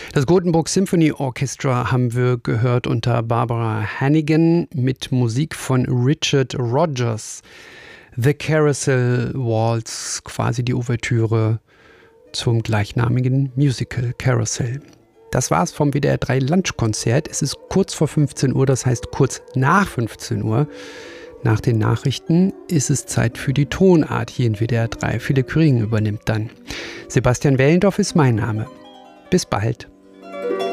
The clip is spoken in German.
Das Gothenburg Symphony Orchestra haben wir gehört unter Barbara Hannigan mit Musik von Richard Rodgers. The Carousel Waltz, quasi die Ouvertüre zum gleichnamigen Musical Carousel. Das war's vom WDR 3 Lunchkonzert. Es ist kurz vor 15 Uhr, das heißt kurz nach 15 Uhr. Nach den Nachrichten ist es Zeit für die Tonart hier in WDR 3. Philipp Küring übernimmt dann. Sebastian Wellendorf ist mein Name. Bis bald.